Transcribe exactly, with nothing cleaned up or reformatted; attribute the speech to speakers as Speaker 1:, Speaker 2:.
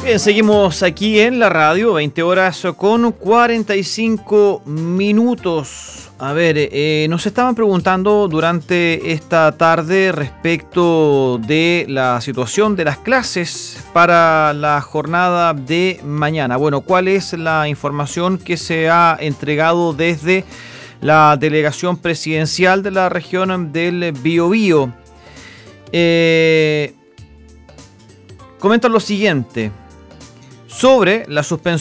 Speaker 1: Bien, seguimos aquí en la radio, veinte horas con cuarenta y cinco minutos. A ver, eh, nos estaban preguntando durante esta tarde respecto de la situación de las clases para la jornada de mañana. Bueno, ¿cuál es la información que se ha entregado desde la delegación presidencial de la región del Biobío? Eh, comentan lo siguiente. Sobre la suspensión